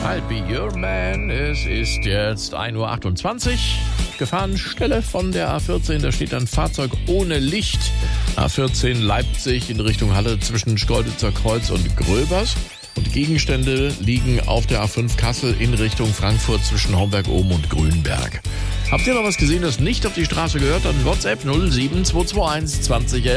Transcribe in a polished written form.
I'll be your man. Es ist jetzt 1.28 Uhr. Gefahrenstelle von der A14. Da steht ein Fahrzeug ohne Licht. A14 Leipzig in Richtung Halle zwischen Schkeuditzer Kreuz und Gröbers. Und Gegenstände liegen auf der A5 Kassel in Richtung Frankfurt zwischen Homberg-Ohm und Grünberg. Habt ihr noch was gesehen, das nicht auf die Straße gehört? Dann WhatsApp 07221 2011.